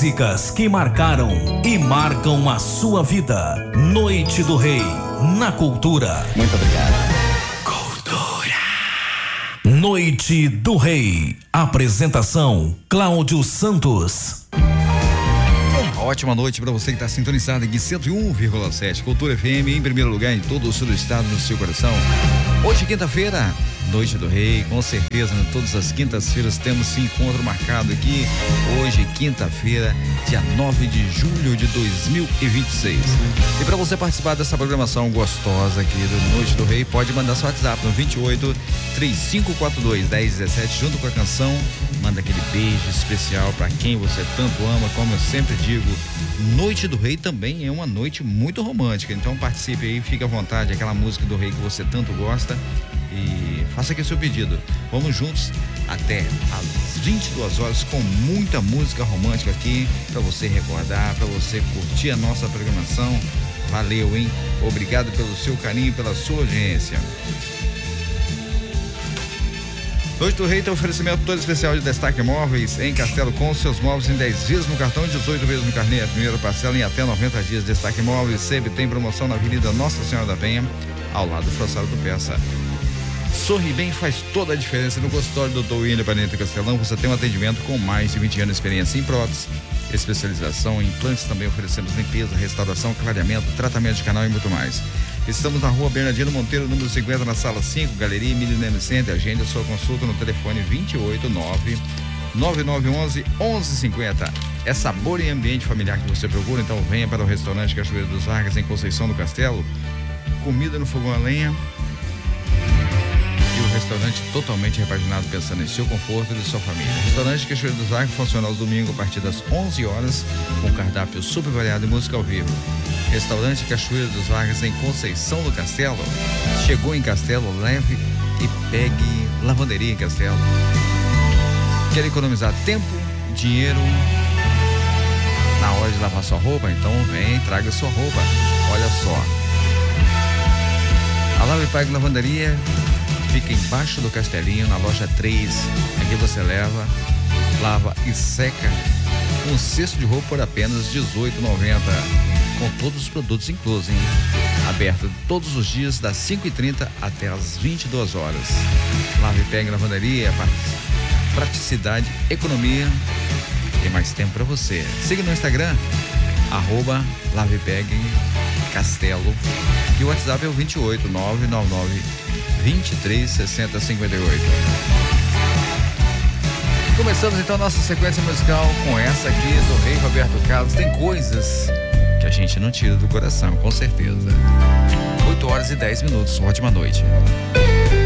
músicas que marcaram e marcam a sua vida. Noite do Rei, na Cultura. Muito obrigado. Cultura. Noite do Rei. Apresentação: Cláudio Santos. Uma ótima noite para você que está sintonizado aqui 101,7 Cultura FM, em primeiro lugar em todo o sul do estado, no seu coração. Hoje, quinta-feira, Noite do Rei, com certeza, né? Todas as quintas-feiras temos esse encontro marcado aqui. Hoje, quinta-feira, dia 9 de julho de 2026. E para você participar dessa programação gostosa aqui do Noite do Rei, pode mandar seu WhatsApp no 28 3542 1017, junto com a canção. Manda aquele beijo especial para quem você tanto ama. Como eu sempre digo, Noite do Rei também é uma noite muito romântica. Então participe aí, fique à vontade, aquela música do Rei que você tanto gosta. E faça aqui seu pedido. Vamos juntos até às 22 horas com muita música romântica aqui para você recordar, para você curtir a nossa programação. Valeu, hein? Obrigado pelo seu carinho, pela sua audiência. Noite do Rei tem oferecimento todo especial de Destaque Móveis em Castelo, com seus móveis em 10 vezes no cartão e 18 vezes no carnê. A primeira parcela em até 90 dias. Destaque Móveis sempre tem promoção na Avenida Nossa Senhora da Penha, ao lado do Frossado do Peça. Sorri Bem faz toda a diferença. No consultório do Dr. William Paneta Castelão, você tem um atendimento com mais de 20 anos de experiência em prótese, especialização em implantes. Também oferecemos limpeza, restauração, clareamento, tratamento de canal e muito mais. Estamos na rua Bernardino Monteiro, número 50, na sala 5, Galeria Millennium Center. Agende a sua consulta no telefone 289-9911-1150. É sabor e ambiente familiar que você procura, então venha para o restaurante Cachoeira dos Vargas, em Conceição do Castelo. Comida no fogão a lenha. E o restaurante totalmente repaginado, pensando em seu conforto e de sua família. O restaurante Cachoeira dos Vargas funciona aos domingos a partir das 11 horas, com cardápio super variado e música ao vivo. Restaurante Cachoeira dos Vargas, em Conceição do Castelo. Chegou em Castelo, leve e pegue lavanderia em Castelo. Quer economizar tempo, dinheiro na hora de lavar sua roupa? Então vem e traga sua roupa. Olha só. A Lava e Pegue Lavanderia fica embaixo do Castelinho, na loja 3. Aqui você leva, lava e seca um cesto de roupa por apenas R$18,90. Com todos os produtos inclusos, hein? Aberto todos os dias, das 5h30 até as 22 horas. Lave e Pegue Lavanderia, praticidade, economia e mais tempo para você. Siga no Instagram, @LavePegue_Castelo. E o WhatsApp é o 28 999 23 60 58. Começamos então a nossa sequência musical com essa aqui do Rei Roberto Carlos. Tem coisas que a gente não tira do coração, com certeza. 8h10. Ótima noite.